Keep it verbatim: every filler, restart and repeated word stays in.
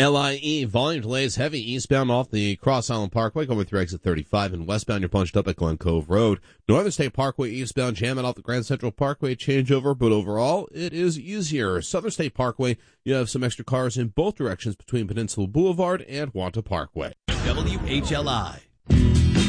L I E, volume delays heavy eastbound off the Cross Island Parkway, going through exit thirty-five, and westbound you're bunched up at Glen Cove Road. Northern State Parkway eastbound jamming off the Grand Central Parkway changeover, but overall it is easier. Southern State Parkway, you have some extra cars in both directions between Peninsula Boulevard and Wanta Parkway. W H L I